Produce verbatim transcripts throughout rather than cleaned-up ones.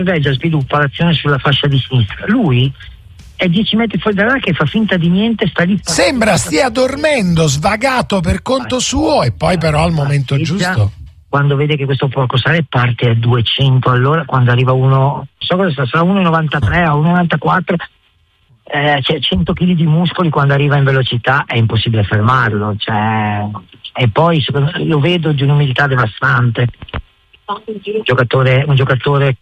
Reggia sviluppa l'azione sulla fascia di sinistra, lui è dieci metri fuori dall'area che fa finta di niente, sta lì. Sembra stia dormendo, svagato per conto suo, e poi però al momento giusto. Quando vede che questo porco sale parte a duecento all'ora, quando arriva uno, non so cosa sarà, uno virgola novantatré a uno virgola novantaquattro, eh, c'è cento chili di muscoli, quando arriva in velocità è impossibile fermarlo, cioè, e poi lo vedo di un'umiltà devastante. Un giocatore, un giocatore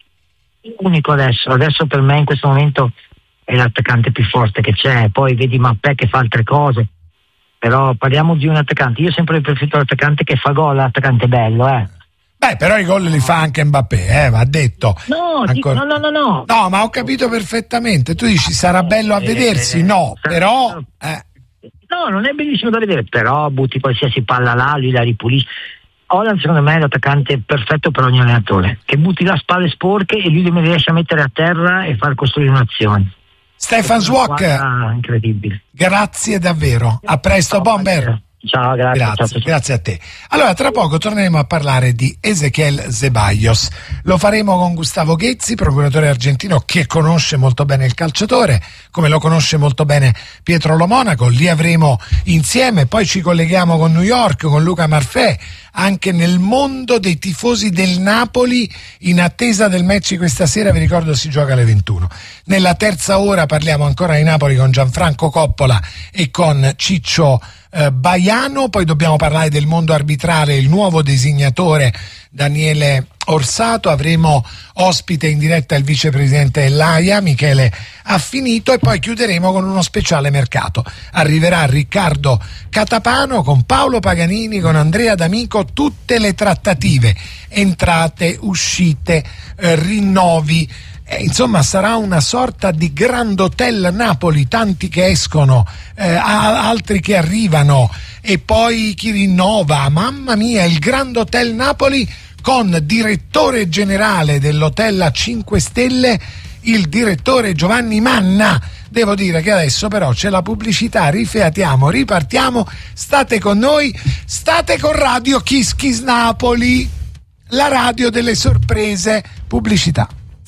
unico adesso, adesso per me in questo momento è l'attaccante più forte che c'è, poi vedi Mappé che fa altre cose, però parliamo di un attaccante, io sempre preferito l'attaccante che fa gol, l'attaccante bello, eh. Beh, però i gol li fa anche Mbappé, eh, va detto. No, Ancora... no, no, no, no. No, ma ho capito perfettamente, tu dici sarà bello a vedersi, no, però... Eh. No, non è bellissimo da vedere, però butti qualsiasi palla là, lui la ripulisce. Holland secondo me è l'attaccante perfetto per ogni allenatore, che butti là spalle sporche e lui mi riesce a mettere a terra e far costruire un'azione. Stefan Zwok, incredibile. Grazie davvero, a presto. Ciao, Bomber. Ciao, grazie. Grazie, ciao, ciao. grazie a te. Allora, tra poco torneremo a parlare di Ezequiel Ceballos. Lo faremo con Gustavo Ghezzi, procuratore argentino che conosce molto bene il calciatore, come lo conosce molto bene Pietro Lo Monaco. Li avremo insieme, poi ci colleghiamo con New York, con Luca Marfè, anche nel mondo dei tifosi del Napoli in attesa del match questa sera. Vi ricordo si gioca alle ventuno. Nella terza ora parliamo ancora di Napoli con Gianfranco Coppola e con Ciccio eh, Baiano. Poi dobbiamo parlare del mondo arbitrale, il nuovo designatore Daniele Orsato. Avremo ospite in diretta il vicepresidente dell'A I A Michele Affinito, e poi chiuderemo con uno speciale mercato. Arriverà Riccardo Catapano con Paolo Paganini, con Andrea D'Amico, tutte le trattative, entrate, uscite, eh, rinnovi. Eh, insomma, sarà una sorta di Grand Hotel Napoli, tanti che escono, eh, altri che arrivano, e poi chi rinnova. Mamma mia, il Grand Hotel Napoli con direttore generale dell'hotel a cinque stelle, il direttore Giovanni Manna. Devo dire che adesso però c'è la pubblicità, rifiatiamo, ripartiamo, state con noi, state con Radio Kiss Kiss Napoli, la radio delle sorprese. Pubblicità.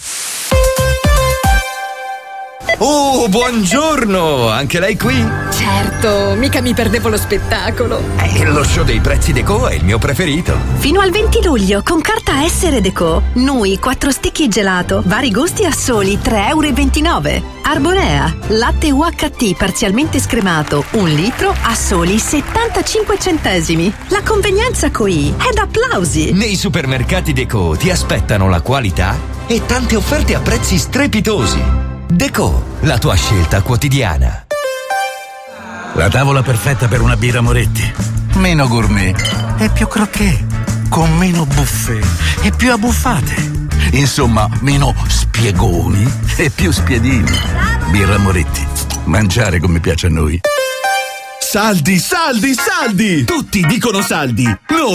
Oh, buongiorno! Anche lei qui? Certo, mica mi perdevo lo spettacolo. Eh, lo show dei prezzi Deco è il mio preferito. Fino al venti luglio, con carta Essere Deco, noi quattro stecchi e gelato, vari gusti a soli tre e ventinove euro. Arborea, latte U H T parzialmente scremato, un litro a soli settantacinque centesimi. La convenienza qui è da applausi. Nei supermercati Deco ti aspettano la qualità e tante offerte a prezzi strepitosi. Deco, la tua scelta quotidiana. La tavola perfetta per una birra Moretti. Meno gourmet e più croquet. Con meno buffet e più abbuffate. Insomma, meno spiegoni e più spiedini. Birra Moretti. Mangiare come piace a noi. Saldi, saldi, saldi! Tutti dicono saldi. Noi